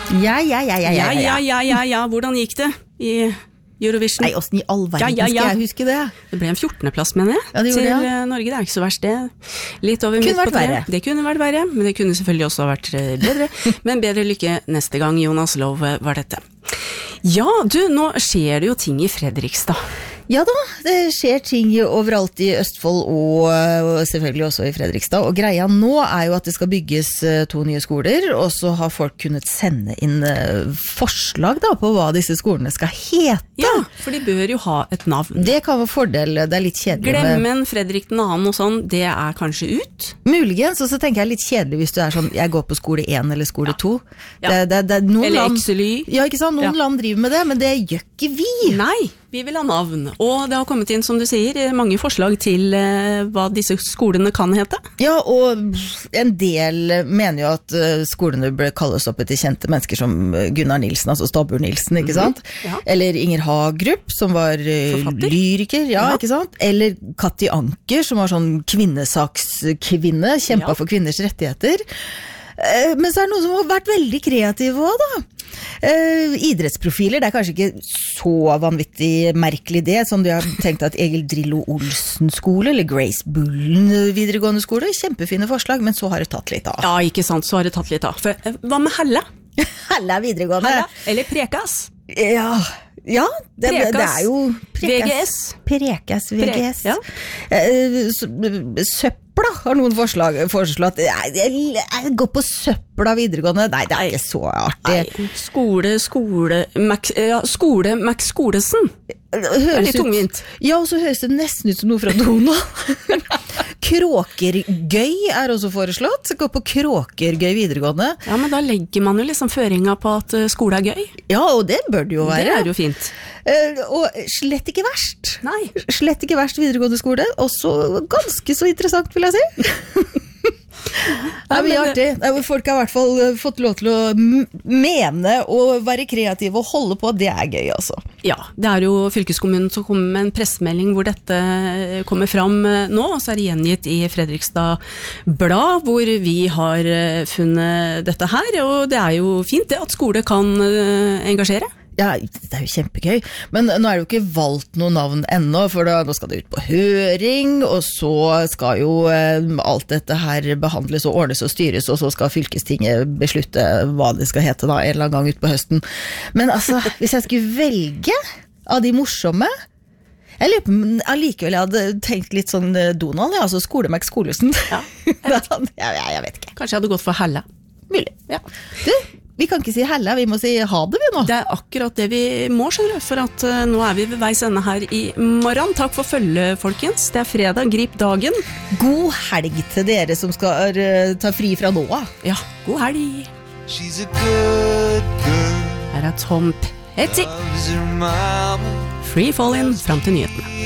Ja, hvordan gikk det I Eurovision? Nei, hvordan I all verden skal jeg huske det? Det ble en 14. plass, mener jeg, det til det, Norge. Det ikke så verst det. Litt over kunne midt på vært verre. Det kunne vært verre, men det kunne selvfølgelig også vært bedre. Men bedre lykke neste gang, Jonas Love var dette. Ja, du, nå skjer det jo ting I Fredrikstad. Ja da, det skjer ting overalt I Østfold og selvfølgelig også I Fredrikstad, og greia nå jo at det skal bygges 2 nye skoler, og så har folk kunnet sende inn forslag da på hva disse skolene skal hete. Ja, for de bør jo ha et navn. Det kan være fordel, det litt kjedelig. Glemmen, Fredrik den annen og sånn, det kanskje ut? Muligens, og så tenker jeg litt kjedelig hvis du sånn, jeg går på skole 1 eller skole 2. Ja. Noen eller land, Exely. Ja, ikke sant? Noen land driver med det, men det gjør ikke vi. Nei, vi vil ha navn, og det har kommet inn, som du sier, mange forslag til hva disse skolene kan hete. Ja, og en del mener jo at skolene bør kalles opp etter kjente mennesker som Gunnar Nilsen, altså Stabbur Nilsen, ikke sant? Ja. Eller Inger Hagerup, som var lyriker, ja, ikke sant? Eller Katti Anker, som var sånn kvinnesakskvinne, kjempet for kvinners rettigheter. Men så det noen som har vært veldig kreative også da. Idrettsprofiler, det kanskje ikke så vanvittig merkelig det, som de har tenkt at Egil Drillo Olsen skole, eller Grace Bullen videregående skole, kjempefine forslag, men så har det tatt litt av. Ja, ikke sant, så har det tatt litt av. For, hva med Helle? Helle videregående. Helle, eller Prekas? Ja, det jo VGS. Prekas, VGS. Ja. Søppla har noen foreslått. Jeg går på søppla videregående. Nei, det ikke så artig. Nei, skole Max Skolesen. Det litt tungvint. Ja, og så høres det nesten ut som noe fra Donald. Kråkergøy også foreslått. Gå på Kråkergøy videregående. Ja, men da legger man jo liksom føringa på at skole gøy. Ja, og det bør det jo være. Det jo fint. Og slett ikke verst. Nei. Slett ikke verst videregående skole. Også ganske så interessant, vil jeg si. Det mye artig. Folk har I hvert fall fått lov til å mene og være kreative og holde på. Det gøy, altså. Ja, det jo fylkeskommunen som kommer med en pressemelding hvor dette kommer fram nå, og så det gjengitt I Fredrikstad Blad, hvor vi har funnet dette her, og det jo fint det at skole kan engasjere. Ja, det jo kjempegøy, men nå det jo ikke valgt noen navn ennå, for nå skal det ut på høring, og så skal jo alt dette her behandles og ordnes og styres, og så skal fylkestinget beslutte hva det skal hete da, en eller annen gang ut på høsten. Men altså, hvis jeg skulle velge av de morsomme, jeg lurer på, allikevel jeg hadde tenkt litt sånn Donald, ja, altså skole Max Skolesen. Ja, jeg vet ikke. Kanskje jeg hadde gått for Helle. Mulig. Ja. Du, vi kan ikke si helle, vi må si ha det vi nå. Det akkurat det vi må, skjønne, for at nå vi ved veis ende her I morgen. Takk for følget, folkens. Det fredag, grip dagen. God helg til dere som skal ta fri fra nå. Ja, god helg. She's a good girl. Her Tom Petty. Free Fallin' fram til nyhetene.